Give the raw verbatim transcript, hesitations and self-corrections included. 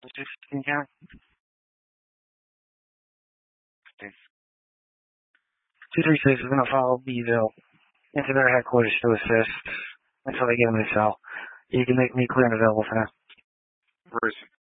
sixteen count? two three six is going to follow Beville into their headquarters to assist until they get him in the cell. You can make me clear and available for now. Where is he?